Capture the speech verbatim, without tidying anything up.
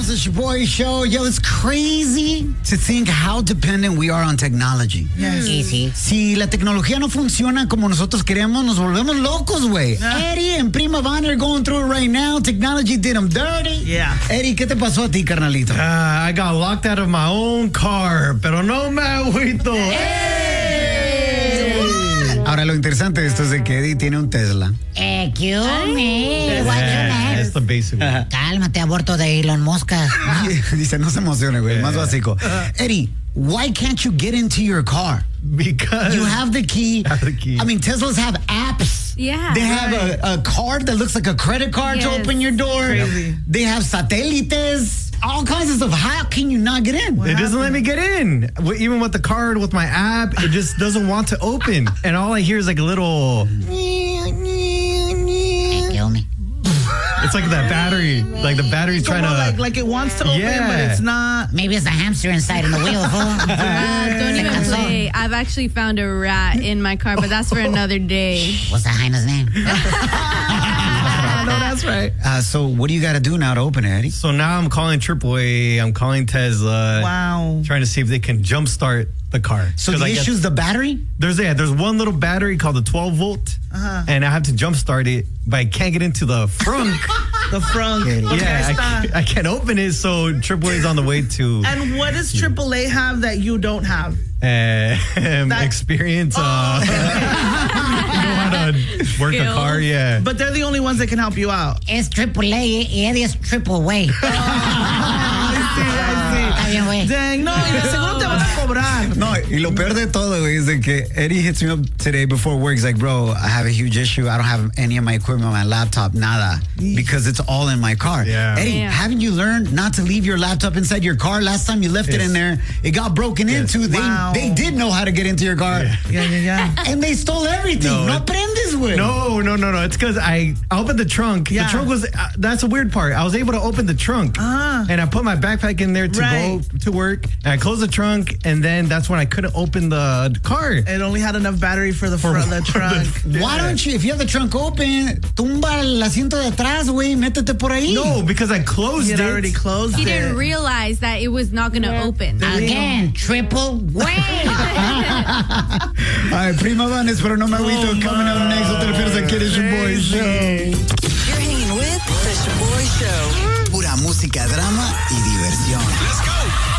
Regresamos al Shoboy Show. Yo, it's crazy to think how dependent we are on technology. Yes. Easy. Si la tecnología no funciona como nosotros queremos, nos volvemos locos, güey. Yeah. Eddie and Prima Van are going through it right now. Technology did them dirty. Yeah. Eddie, ¿qué te pasó a ti, carnalito? Uh, I got locked out of my own car, pero no me agüito. Ahora, lo interesante de esto es de que Eddie tiene un Tesla. Excuse me. What you Yeah, that's mean? the basic one. Cálmate, aborto de Elon Musk. Dice, no se emocione, güey, más básico. Eddie, why can't you get into your car? Because You have the key. I have the key. I mean, Teslas have apps. Yeah. They have a, a card that looks like a credit card to Yes. open your door. Crazy. They have satélites, all kinds of stuff. How can you not get in? it doesn't let me get in. W- Even with the card, with my app, it just doesn't want to open. And all I hear is like a little, Kill me. it's like that battery. Like the battery's trying Como to. like, like it wants to open, Yeah. but it's not. Maybe it's a hamster inside in the wheel, fool. Uh, don't even Cansón. play. I've actually found a rat in my car, but that's for another day. What's the hyena's name? I know that's right. Uh, so what do you got to do now to open it, Eddie? So now I'm calling triple A. I'm calling Tesla. Wow. Trying to see if they can jumpstart the car. So 'Cause the I guess issue's the battery? There's yeah, there's one little battery called the twelve volt, Uh-huh. and I have to jumpstart it, but I can't get into the front. The front. Okay, yeah, I está. can't, I can't open it. So triple A is on the way to And what does triple A have that you don't have? uh, experience. Uh, know how to work a Skills. car. Yeah. But they're the only ones that can help you out. Es triple A y Eddie es triple way. Está bien, güey. Dang, no, y de seguro te van a cobrar. No, y lo peor de todo, güey, is de que Eddie hits me up today before work. He's like, bro, I have a huge issue. I don't have any of my equipment on my laptop, nada, because it's all in my car. Yeah. Eddie, Yeah. haven't you learned not to leave your laptop inside your car? Last time you left it Yes. in there, it got broken Yes. into. They Wow. they did know how to get into your car, Yeah. Yeah, yeah, yeah. and they stole everything. No, No, it- prendes, güey. No, no, no, no. It's because I, I opened the trunk. Yeah. The trunk was, uh, that's the weird part. I was able to open the trunk. Ah. And I put my backpack in there to Right. go to work. And I closed the trunk. And then that's when I couldn't open the car. It only had enough battery for the front, the trunk. Why don't you, if you have the trunk open, tumba el asiento de atrás, güey, métete por ahí. No, because I closed He had it. already closed He it. didn't realize that it was not going to open. Again, triple way. All right, Prima Vanes, pero no me agüito. Oh, Coming up next, no te refieres a que eres un boy show. You're hanging with The Shoboy Show. Pura música, drama y diversión.